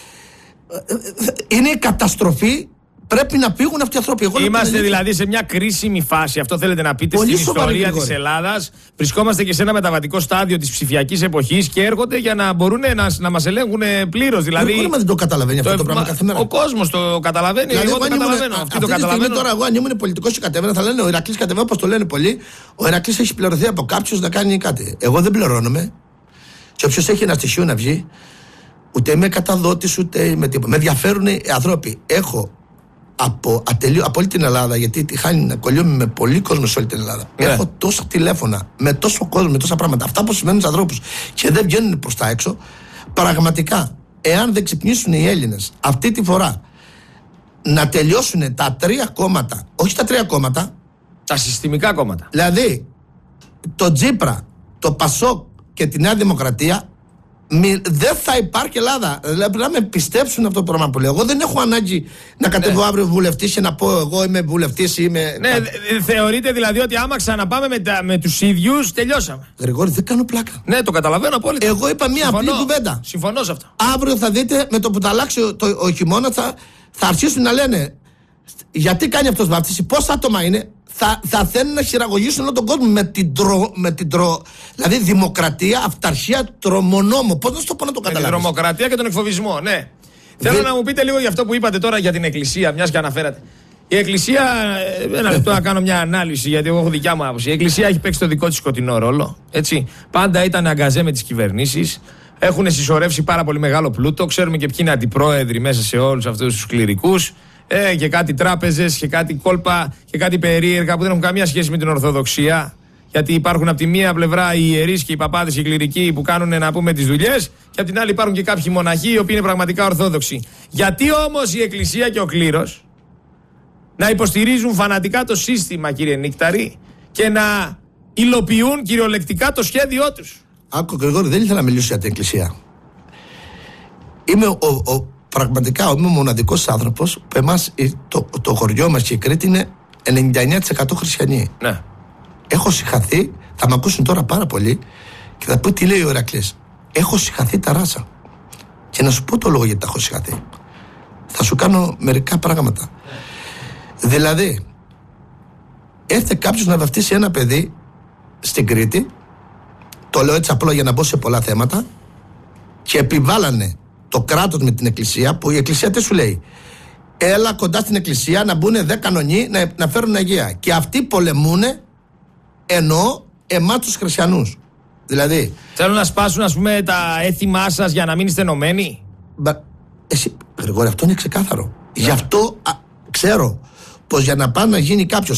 είναι η καταστροφή. Πρέπει να πήγουν αυτοί οι άνθρωποι. Εγώ Είμαστε δηλαδή σε μια κρίσιμη φάση. Αυτό θέλετε να πείτε? Πολύ στην ιστορία της Ελλάδας. Βρισκόμαστε και σε ένα μεταβατικό στάδιο της ψηφιακής εποχής και έρχονται για να μπορούν να, να μας ελέγχουν πλήρως. Δηλαδή, δεν δεν το καταλαβαίνει αυτό το, το πράγμα κάθε μέρα. Ο κόσμος το καταλαβαίνει. Δηλαδή, εγώ το καταλαβαίνω. Αυτή, αυτή το καταλαβαίνω. Τώρα, εγώ αν ήμουν πολιτικός και κατέβαινα, θα λένε ο Ηρακλής κατεβαίνει, όπως το λένε πολλοί. Ο Ηρακλής έχει πληρωθεί από κάποιους να κάνει κάτι. Εγώ δεν πληρώνομαι. Και όποιος έχει ένα στοιχείο να βγει, ούτε είμαι καταδότης, ούτε είμαι τίποτα. Με ενδιαφέρουν οι άνθρωποι. Έχω. Από, ατελείο, από όλη την Ελλάδα, γιατί τη χάνει να κολλιόμαι με πολύ κόσμο σε όλη την Ελλάδα. Yeah. Έχω τόσα τηλέφωνα, με τόσο κόσμο, με τόσα πράγματα. Αυτά που σημαίνουν στους ανθρώπους και δεν βγαίνουν προς τα έξω. Πραγματικά, εάν δεν ξυπνήσουν οι Έλληνες αυτή τη φορά να τελειώσουν τα τρία κόμματα, όχι τα τρία κόμματα, τα συστημικά κόμματα. Δηλαδή, το Τζίπρα, το Πασόκ και τη Νέα Δημοκρατία. Μη, δεν θα υπάρχει Ελλάδα. Δηλαδή να με πιστέψουν αυτό το πράγμα που λέω. Εγώ δεν έχω ανάγκη να κατεβώ ναι. αύριο βουλευτής και να πω εγώ είμαι βουλευτής ή είμαι. Ναι, κα... θεωρείτε δηλαδή ότι άμα ξαναπάμε με, τα, με τους ίδιους τελειώσαμε? Γρηγόρη, δεν κάνω πλάκα. Ναι, το καταλαβαίνω απόλυτα. Εγώ είπα μια Συμφωνώ. απλή κουβέντα. Συμφωνώ σε αυτό. Αύριο θα δείτε με το που θα αλλάξει ο, το, ο χειμώνας θα, θα αρχίσουν να λένε γιατί κάνει αυτός βάφτιση, πόσα άτομα είναι. Θα, θα θέλουν να χειραγωγήσουν όλο τον κόσμο με την τρο. Με την τρο δηλαδή δημοκρατία, αυταρχία, τρομονόμο. Πώς να σου το πω να το καταλάβεις? Την τρομοκρατία και τον εκφοβισμό, ναι. Δε... Θέλω να μου πείτε λίγο για αυτό που είπατε τώρα για την Εκκλησία, μιας και αναφέρατε. Η Εκκλησία, ένα λεπτό να κάνω μια ανάλυση, γιατί εγώ έχω δικιά μου άποψη. Η Εκκλησία έχει παίξει το δικό της σκοτεινό ρόλο. Έτσι. Πάντα ήταν αγκαζέ με τις κυβερνήσεις. Έχουν συσσωρεύσει πάρα πολύ μεγάλο πλούτο. Ξέρουμε και ποιοι είναι αντιπρόεδροι μέσα σε όλους αυτούς τους κληρικούς. Ε, και κάτι τράπεζες και κάτι κόλπα και κάτι περίεργα που δεν έχουν καμία σχέση με την Ορθοδοξία. Γιατί υπάρχουν από τη μία πλευρά οι ιερείς και οι παπάδες και οι κληρικοί που κάνουν να πούμε τις δουλειές, και από την άλλη υπάρχουν και κάποιοι μοναχοί οι οποίοι είναι πραγματικά Ορθόδοξοι. Γιατί όμως η Εκκλησία και ο κλήρος να υποστηρίζουν φανατικά το σύστημα, κύριε Νίκταρη, και να υλοποιούν κυριολεκτικά το σχέδιό τους? Άκου, Γρηγόρη, δεν ήθελα να μιλήσω για την Εκκλησία. Είμαι ο, ο, πραγματικά είμαι ο μοναδικός άνθρωπος που εμάς το, το χωριό μας και η Κρήτη είναι ενενήντα εννέα τοις εκατό χριστιανοί. Ναι. Έχω συγχαθεί, θα με ακούσουν τώρα πάρα πολύ και θα πω τι λέει ο Ηρακλής. Έχω συγχαθεί τα ράσα. Και να σου πω το λόγο γιατί τα έχω συγχαθεί. Θα σου κάνω μερικά πράγματα. Ναι. Δηλαδή, έρθε κάποιος να βαφτίσει ένα παιδί στην Κρήτη, το λέω έτσι απλό για να μπω σε πολλά θέματα, και επιβάλλανε το κράτος με την εκκλησία, που η εκκλησία τι σου λέει? Έλα κοντά στην εκκλησία να μπουν δέκα κανονοί να, να φέρουν αγία. Και αυτοί πολεμούν, ενώ εμάς τους χριστιανούς. Δηλαδή. Θέλουν να σπάσουν, ας πούμε, τα έθιμά σας για να μην είστε ενωμένοι. Μπα, εσύ, Γρηγόρη, αυτό είναι ξεκάθαρο. Ναι. Γι' αυτό α, ξέρω πως για να πάει να γίνει κάποιος